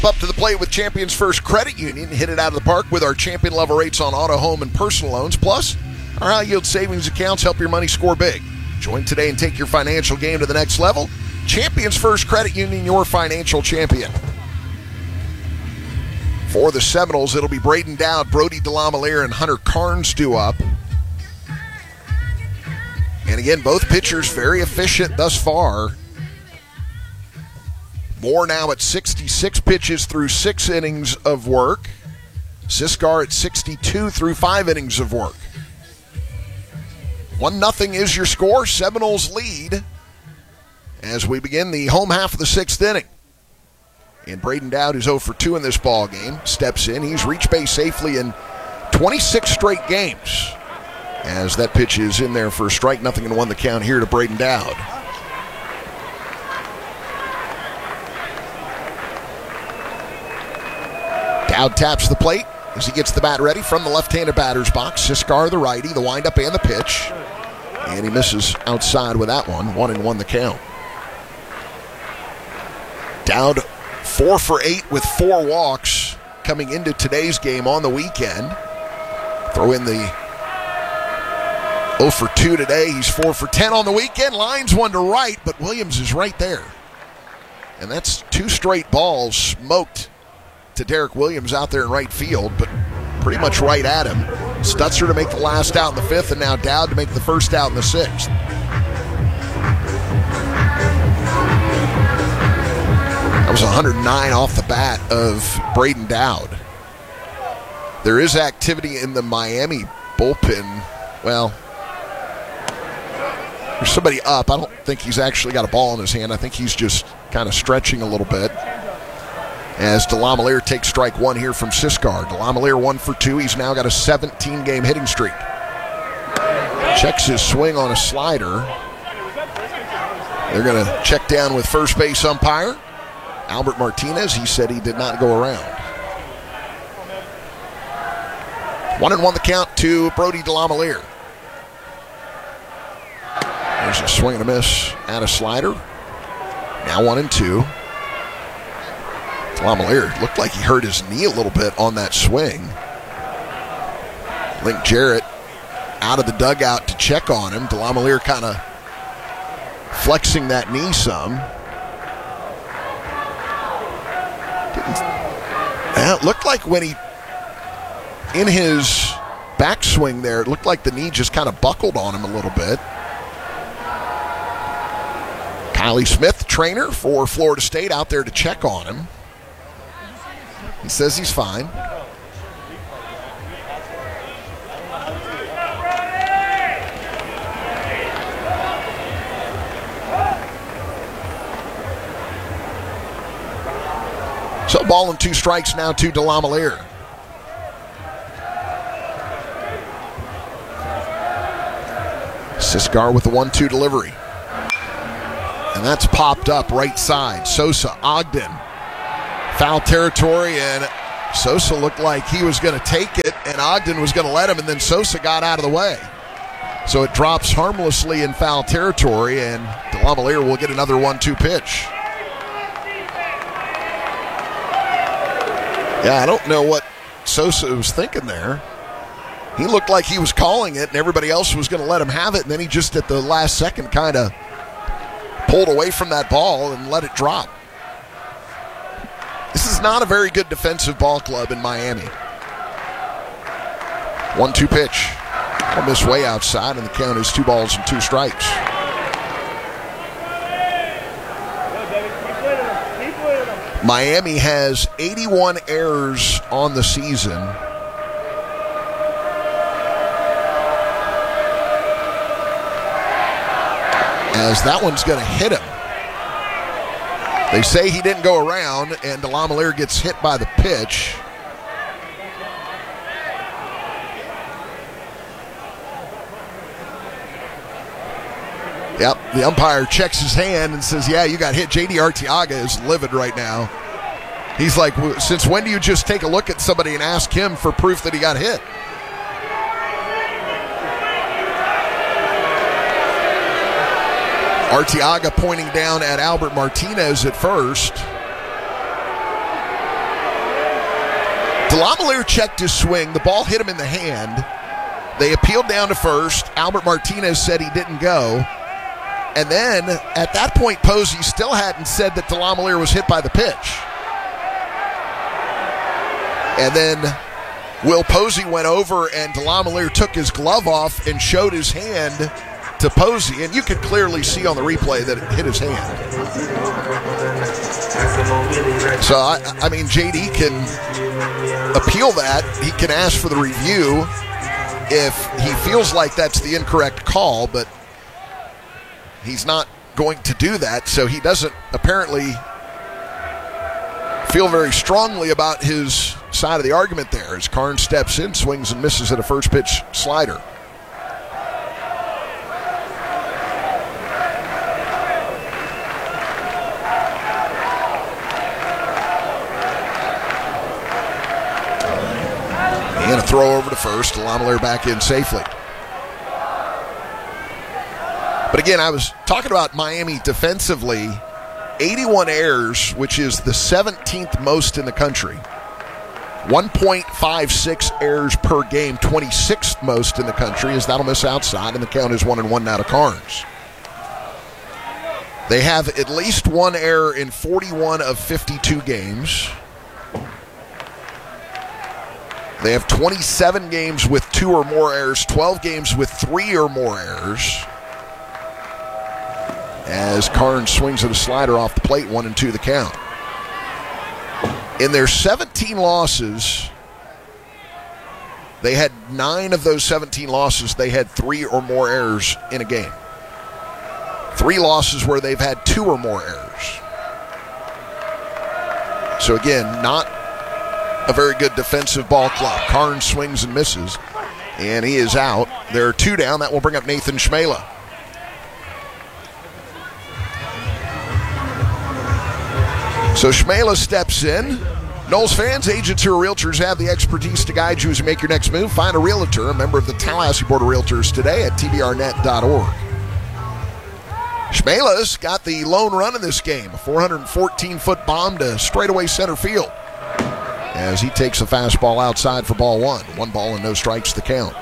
Up to the plate with Champions First Credit Union. Hit it out of the park with our champion level rates on auto, home, and personal loans. Plus, our high-yield savings accounts help your money score big. Join today and take your financial game to the next level. Champions First Credit Union, your financial champion. For the Seminoles, it'll be Braden Dowd, Brody DeLamielleure, and Hunter Carnes due up. And again, both pitchers very efficient thus far. Moore now at 66 pitches through 6 innings of work. Siskar at 62 through 5 innings of work. 1-0 is your score. Seminoles lead as we begin the home half of the 6th inning. And Braden Dowd, who's 0 for 2 in this ball game, steps in. He's reached base safely in 26 straight games. As that pitch is in there for a strike, 0-1 the count here to Braden Dowd. Dowd taps the plate as he gets the bat ready from the left-handed batter's box. Siskar, the righty, the windup and the pitch. And he misses outside with that one. 1-1 the count. Dowd 4 for 8 with 4 walks coming into today's game on the weekend. Throw in the 0 for 2 today. He's 4 for 10 on the weekend. Lines one to right, but Williams is right there. And that's 2 straight balls smoked to Derek Williams out there in right field, but pretty much right at him. Stutzer to make the last out in the 5th, and now Dowd to make the first out in the 6th. That was 109 off the bat of Braden Dowd. There is activity in the Miami bullpen. Well, there's somebody up. I don't think he's actually got a ball in his hand. I think he's just kind of stretching a little bit. As DeLamielleure takes strike 1 here from Siskar. DeLamielleure 1 for 2. He's now got a 17-game hitting streak. Checks his swing on a slider. They're going to check down with first base umpire Albert Martinez. He said he did not go around. 1-1 the count to Brody DeLamielleure. There's a swing and a miss at a slider. Now 1-2. DeLamielleure looked like he hurt his knee a little bit on that swing. Link Jarrett out of the dugout to check on him. DeLamielleure kind of flexing that knee some. It looked like when he, in his backswing there, it looked like the knee just kind of buckled on him a little bit. Kylie Smith, trainer for Florida State, out there to check on him. He says he's fine. So ball and 2 strikes now to DeLamielleure. Siskar with the 1-2 delivery. And that's popped up right side. Sosa, Ogden. Foul territory, and Sosa looked like he was going to take it, and Ogden was going to let him, and then Sosa got out of the way. So it drops harmlessly in foul territory, and DeLamielleure will get another 1-2 pitch. Yeah, I don't know what Sosa was thinking there. He looked like he was calling it, and everybody else was going to let him have it, and then he just at the last second kind of pulled away from that ball and let it drop. This is not a very good defensive ball club in Miami. 1-2 pitch. A miss way outside, and the count is 2 balls and 2 strikes. Miami has 81 errors on the season. As that one's going to hit him. They say he didn't go around, and DeLamielleure gets hit by the pitch. Yep, the umpire checks his hand and says, yeah, you got hit. J.D. Arteaga is livid right now. He's like, since when do you just take a look at somebody and ask him for proof that he got hit? Arteaga pointing down at Albert Martinez at first. Delamolier checked his swing. The ball hit him in the hand. They appealed down to first. Albert Martinez said he didn't go. And then, at that point, Posey still hadn't said that Delamolier was hit by the pitch. And then Will Posey went over and Delamolier took his glove off and showed his hand to Posey. And you could clearly see on the replay that it hit his hand. So, I mean, JD can appeal that. He can ask for the review if he feels like that's the incorrect call, but he's not going to do that, so he doesn't apparently feel very strongly about his side of the argument there as Karn steps in, swings and misses at a first pitch slider. And a throw over to first. Delamolier back in safely. But again, I was talking about Miami defensively. 81 errors, which is the 17th most in the country. 1.56 errors per game, 26th most in the country, as that'll miss outside, and the count is 1-1 now to Carnes. They have at least one error in 41 of 52 games. They have 27 games with 2 or more errors, 12 games with 3 or more errors. As Karn swings at a slider off the plate, 1-2 the count. In their 17 losses, they had 9 of those 17 losses, they had 3 or more errors in a game. 3 losses where they've had 2 or more errors. So again, not a very good defensive ball club. Karn swings and misses, and he is out. There are 2 down. That will bring up Nathan Schmela. So Schmela steps in. Knowles fans, agents who are realtors have the expertise to guide you as you make your next move. Find a realtor, a member of the Tallahassee Board of Realtors today at tbrnet.org. Schmela's got the lone run in this game, a 414-foot bomb to straightaway center field as he takes a fastball outside for ball 1. 1 ball and no strikes the count.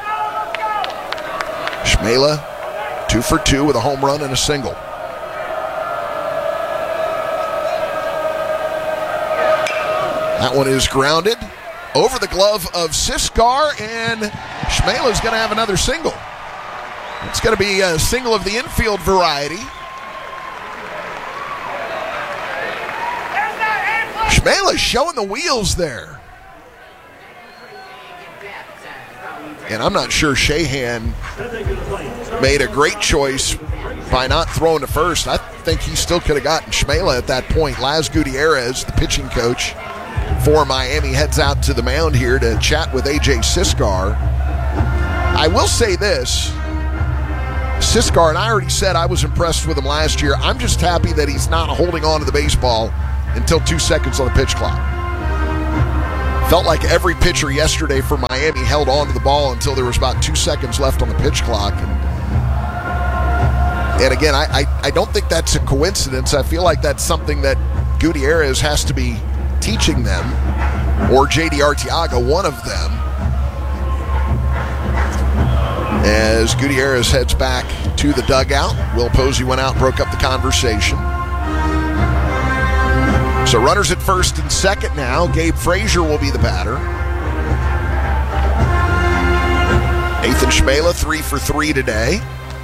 Schmela, 2 for 2 with a home run and a single. That one is grounded over the glove of Siskar, and Schmela's going to have another single. It's going to be a single of the infield variety. Schmela's showing the wheels there. And I'm not sure Shahan made a great choice by not throwing to first. I think he still could have gotten Schmela at that point. Laz Gutierrez, the pitching coach for Miami, heads out to the mound here to chat with A.J. Siskar. I will say this. Siskar, and I already said I was impressed with him last year. I'm just happy that he's not holding on to the baseball until 2 seconds on the pitch clock. Felt like every pitcher yesterday for Miami held on to the ball until there was about 2 seconds left on the pitch clock. And again, I don't think that's a coincidence. I feel like that's something that Gutierrez has to be teaching them, or J.D. Arteaga, one of them, as Gutierrez heads back to the dugout. Will Posey went out, broke up the conversation. So runners at first and second now. Gabe Frazier will be the batter. Nathan Schmela, 3 for 3 today.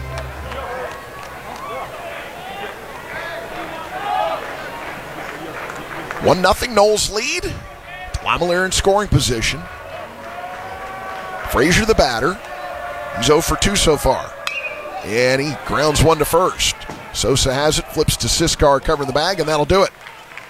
One 1-0 Knowles lead. Delamolier in scoring position. Frazier the batter. He's 0 for 2 so far. And he grounds one to first. Sosa has it, flips to Siskar covering the bag, and that'll do it.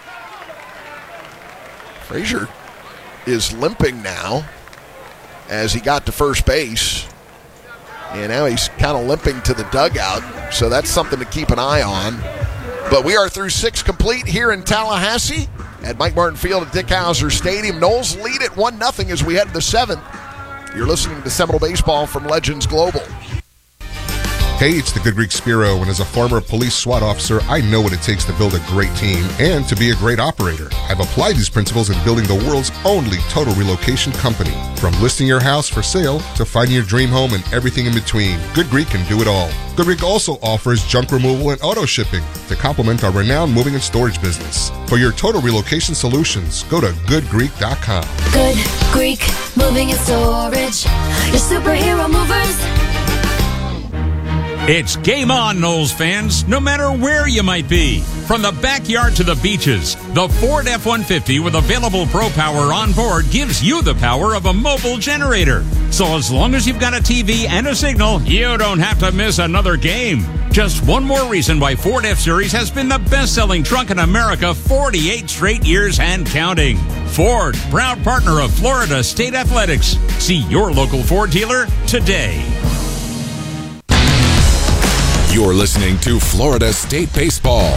Frazier is limping now as he got to first base. And now he's kind of limping to the dugout, so that's something to keep an eye on. But we are through 6 complete here in Tallahassee at Mike Martin Field at Dick Howser Stadium. Knowles lead at 1-0 as we head to the 7th. You're listening to Seminole Baseball from Legends Global. Hey, it's the Good Greek Spiro, and as a former police SWAT officer, I know what it takes to build a great team and to be a great operator. I've applied these principles in building the world's only total relocation company. From listing your house for sale to finding your dream home and everything in between, Good Greek can do it all. Good Greek also offers junk removal and auto shipping to complement our renowned moving and storage business. For your total relocation solutions, go to goodgreek.com. Good Greek Moving and Storage, your superhero movers. It's game on, Knowles fans, no matter where you might be. From the backyard to the beaches, the Ford F-150 with available Pro Power on board gives you the power of a mobile generator. So as long as you've got a TV and a signal, you don't have to miss another game. Just one more reason why Ford F-Series has been the best-selling truck in America 48 straight years and counting. Ford, proud partner of Florida State Athletics. See your local Ford dealer today. You're listening to Florida State Baseball.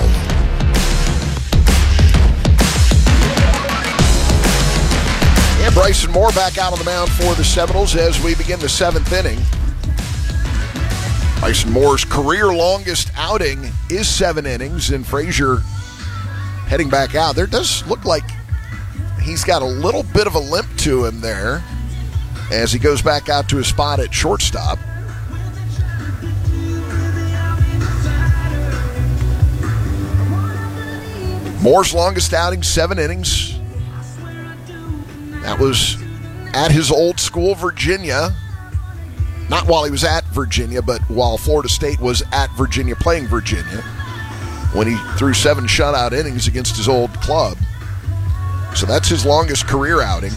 And Bryson Moore back out on the mound for the Seminoles as we begin the seventh inning. Bryson Moore's career longest outing is 7 innings, and Frazier heading back out. There does look like he's got a little bit of a limp to him there as he goes back out to his spot at shortstop. Moore's longest outing, 7 innings. That was at his old school, Virginia. Not while he was at Virginia, but while Florida State was at Virginia playing Virginia, when he threw 7 shutout innings against his old club. So that's his longest career outing.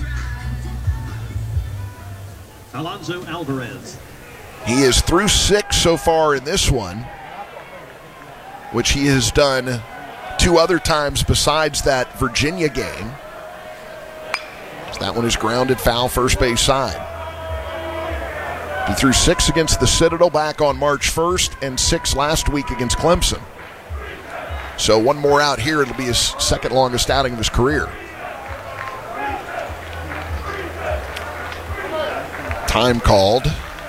Alonso Alvarez. He is through 6 so far in this one, which he has done 2 other times besides that Virginia game. So that one is grounded foul first base side. He threw 6 against the Citadel back on March 1st and 6 last week against Clemson. So one more out here, it'll be his second longest outing of his career. Time called.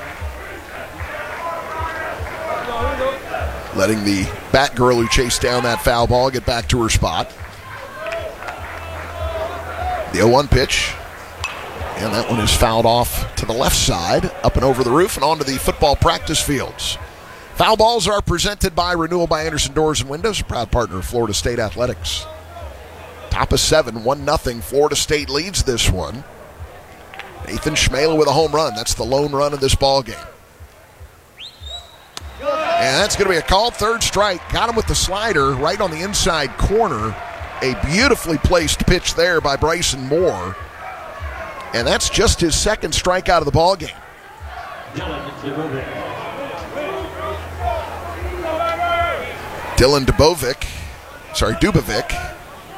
Letting the Batgirl who chased down that foul ball get back to her spot. The 0-1 pitch. And that one is fouled off to the left side, up and over the roof and onto the football practice fields. Foul balls are presented by Renewal by Anderson Doors and Windows, a proud partner of Florida State Athletics. Top of 7, 1-0. Florida State leads this one. Nathan Schmela with a home run. That's the lone run of this ball game. And that's going to be a called third strike. Got him with the slider right on the inside corner. A beautifully placed pitch there by Bryson Moore. And that's just his second strikeout of the ball game. Dylan Dubovic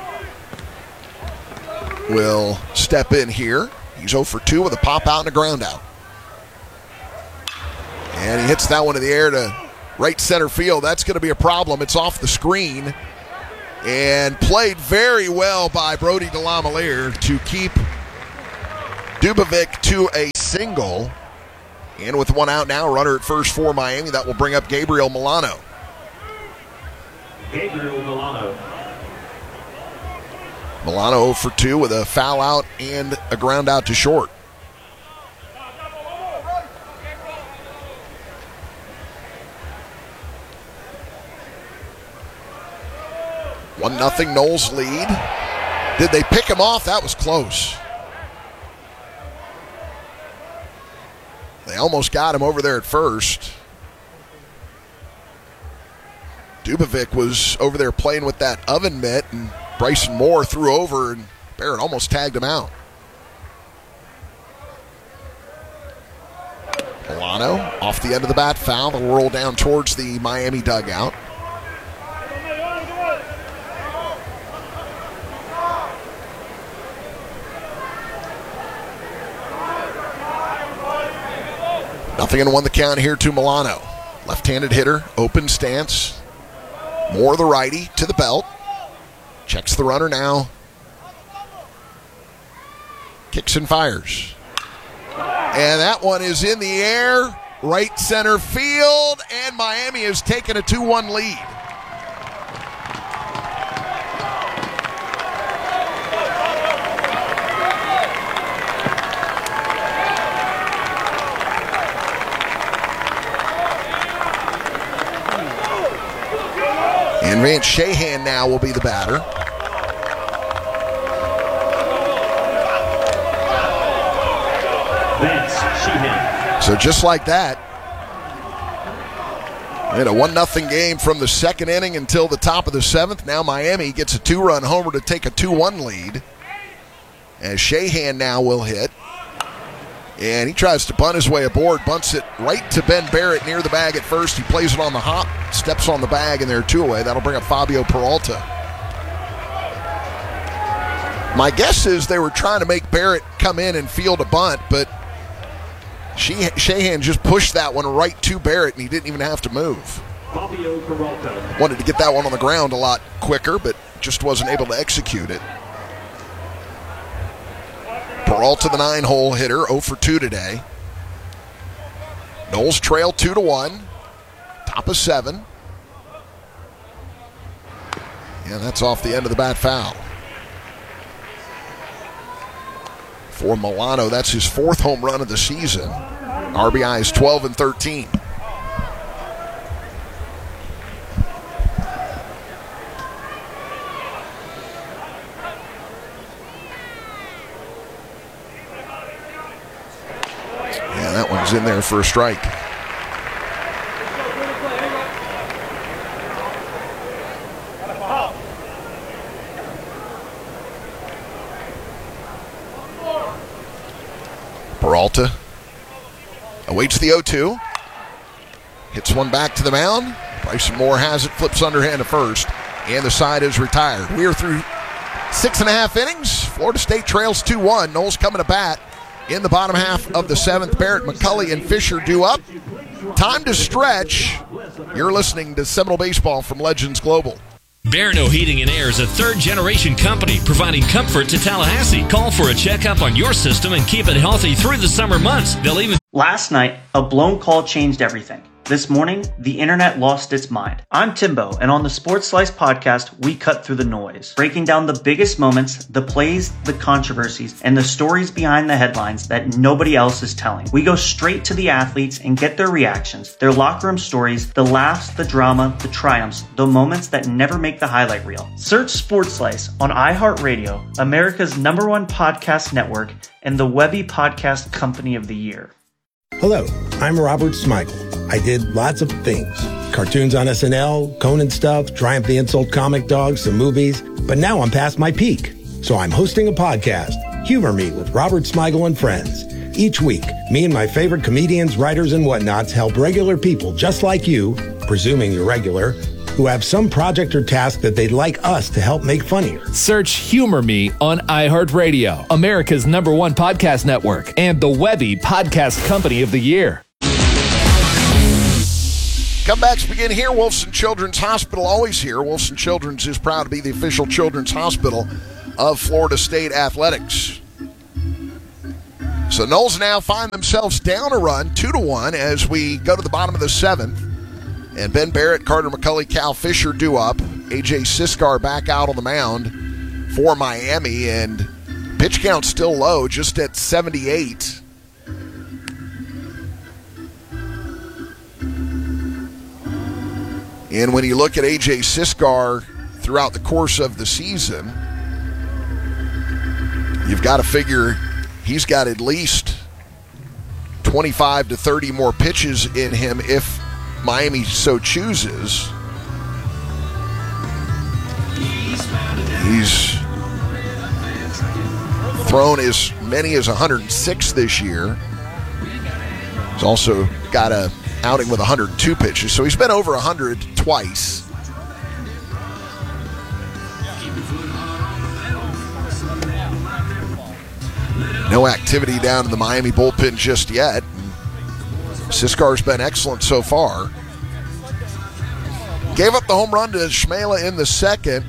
will step in here. He's 0 for 2 with a pop out and a ground out. And he hits that one in the air to right center field. That's going to be a problem. It's off the screen. And played very well by Brody DeLamielleure to keep Dubovic to a single. And with 1 out now, runner at first for Miami. That will bring up Gabriel Milano. Milano 0 for 2 with a foul out and a ground out to short. One nothing Knowles lead. Did they pick him off? That was close. They almost got him over there at first. Dubovic was over there playing with that oven mitt, and Bryson Moore threw over, and Barrett almost tagged him out. Milano off the end of the bat, foul. They'll roll down towards the Miami dugout. Nothing in 1 the count here to Milano. Left-handed hitter, open stance. Moore the righty to the belt. Checks the runner now. Kicks and fires. And that one is in the air right center field, and Miami has taken a 2-1 lead. And Vance Shahan now will be the batter. Vance Sheehan. So just like that, in a 1-0 game from the second inning until the top of the seventh. Now Miami gets a 2-run homer to take a 2-1 lead. As Shahan now will hit. And he tries to bunt his way aboard, bunts it right to Ben Barrett near the bag at first. He plays it on the hop, steps on the bag, and they're 2 away. That'll bring up Fabio Peralta. My guess is they were trying to make Barrett come in and field a bunt, but Shahan just pushed that one right to Barrett, and he didn't even have to move. Fabio Peralta. Wanted to get that one on the ground a lot quicker, but just wasn't able to execute it. Peralta, the 9-hole hitter, 0 for 2 today. Noles trail 2-1. Top of 7. Yeah, that's off the end of the bat foul. For Milano, that's his 4th home run of the season. RBI is 12 and 13. Yeah, that one's in there for a strike. Peralta awaits the 0-2. Hits one back to the mound. Bryson Moore has it, flips underhand to first, and the side is retired. We are through 6.5 innings. Florida State trails 2-1. Noles coming to bat in the bottom half of the 7th. Barrett, McCulley, and Fisher due up. Time to stretch. You're listening to Seminole Baseball from Legends Global. Barano Heating and Air is a third-generation company providing comfort to Tallahassee. Call for a checkup on your system and keep it healthy through the summer months. They'll even... Last night, a blown call changed everything. This morning, the internet lost its mind. I'm Timbo, and on the Sports Slice podcast, we cut through the noise, breaking down the biggest moments, the plays, the controversies, and the stories behind the headlines that nobody else is telling. We go straight to the athletes and get their reactions, their locker room stories, the laughs, the drama, the triumphs, the moments that never make the highlight reel. Search Sports Slice on iHeartRadio, America's #1 podcast network, and the Webby Podcast Company of the Year. Hello, I'm Robert Smigel. I did lots of things. Cartoons on SNL, Conan stuff, Triumph the Insult Comic Dog, some movies. But now I'm past my peak. So I'm hosting a podcast, Humor Me with Robert Smigel and Friends. Each week, me and my favorite comedians, writers, and whatnots help regular people just like you, presuming you're regular, who have some project or task that they'd like us to help make funnier. Search Humor Me on iHeartRadio, America's #1 podcast network, and the Webby Podcast Company of the Year. Comebacks begin here. Wolfson Children's Hospital, always here. Wolfson Children's is proud to be the official children's hospital of Florida State Athletics. So Noles now find themselves down a run, 2-1, as we go to the bottom of the 7th. And Ben Barrett, Carter McCulley, Cal Fisher due up. A.J. Siskar back out on the mound for Miami. And pitch count still low, just at 78. And when you look at A.J. Siskar throughout the course of the season, you've got to figure he's got at least 25 to 30 more pitches in him if Miami so chooses. He's thrown as many as 106 this year. He's also got a outing with 102 pitches, so he's been over 100 twice. No activity down in the Miami bullpen just yet. Siskar's been excellent so far. Gave up the home run to Shmela in the second.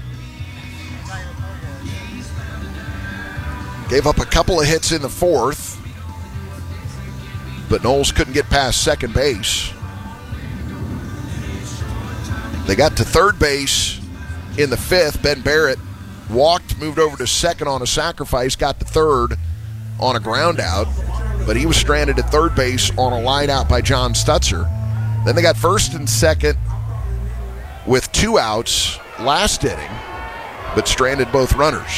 Gave up a couple of hits in the fourth. but Knowles couldn't get past second base. They got to third base in the fifth. Ben Barrett walked, moved over to second on a sacrifice, got to third on a ground out, but he was stranded at third base on a line out by John Stutzer. Then they got first and second with 2 outs last inning, but stranded both runners.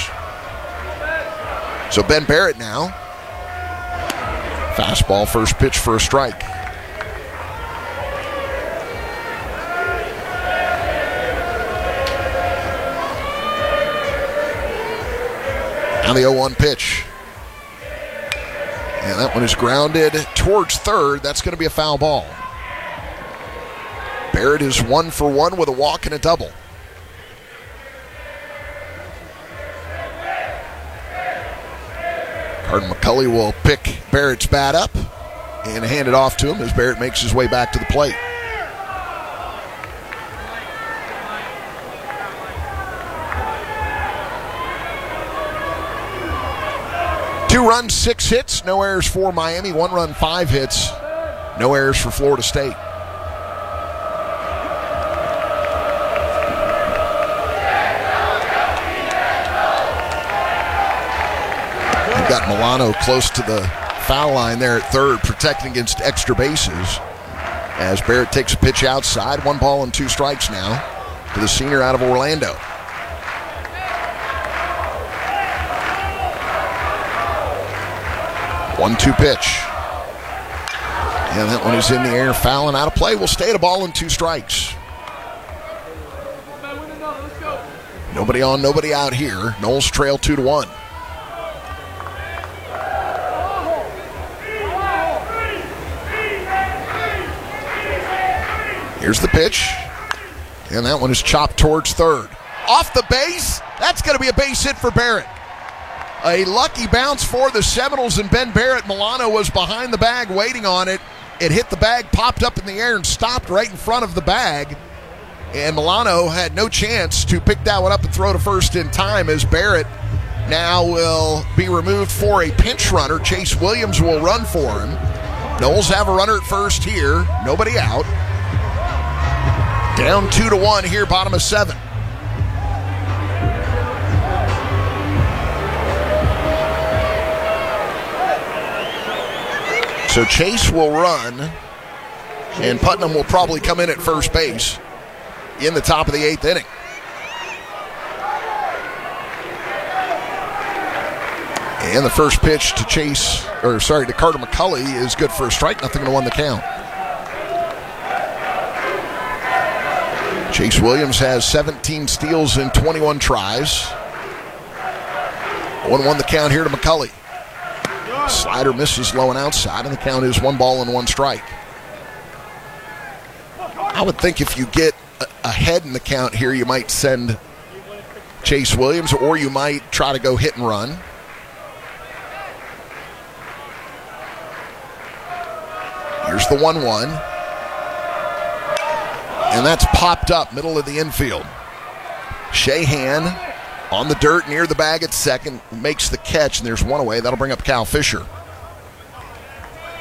So Ben Barrett now, fastball, first pitch for a strike. Now the 0-1 pitch. And that one is grounded towards third. That's going to be a foul ball. Barrett is 1 for 1 with a walk and a double. Carden McCulley will pick Barrett's bat up and hand it off to him as Barrett makes his way back to the plate. Two runs, 6 hits, no errors for Miami. 1 run, 5 hits, no errors for Florida State. They've got Milano close to the foul line there at third, protecting against extra bases as Barrett takes a pitch outside. 1 ball and 2 strikes now to the senior out of Orlando. 1-2 pitch. And that one is in the air, fouling out of play. Will stay at a ball and 2 strikes. Nobody on, nobody out here. Knowles trail 2-1. Here's the pitch. And that one is chopped towards third. Off the base. That's going to be a base hit for Barrett. A lucky bounce for the Seminoles and Ben Barrett. Milano was behind the bag waiting on it. It hit the bag, popped up in the air, and stopped right in front of the bag. And Milano had no chance to pick that one up and throw to first in time as Barrett now will be removed for a pinch runner. Chase Williams will run for him. Knowles have a runner at first here. Nobody out. Down 2-1 here, bottom of 7. So Chase will run, and Putnam will probably come in at first base in the top of the 8th inning. And the first pitch to Carter McCulley is good for a strike, nothing to 1 the count. Chase Williams has 17 steals in 21 tries. 1-1 the count here to McCulley. Slider misses low and outside, and the count is 1 ball and 1 strike. I would think if you get ahead in the count here, you might send Chase Williams, or you might try to go hit and run. Here's the 1-1. And that's popped up, middle of the infield. Shahan on the dirt near the bag at second, makes the catch, and there's 1 away. That'll bring up Cal Fisher.